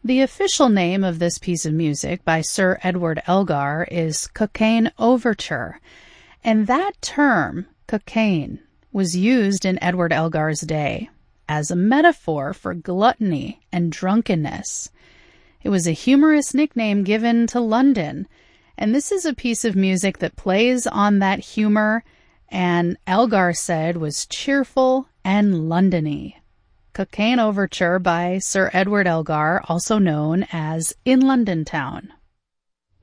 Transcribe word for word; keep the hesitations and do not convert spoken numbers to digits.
The official name of this piece of music by Sir Edward Elgar is Cockaigne Overture, and that term, cocaine, was used in Edward Elgar's day as a metaphor for gluttony and drunkenness. It was a humorous nickname given to London, and this is a piece of music that plays on that humor and Elgar said was cheerful and Londony. Cockaigne Overture by Sir Edward Elgar, also known as In London Town.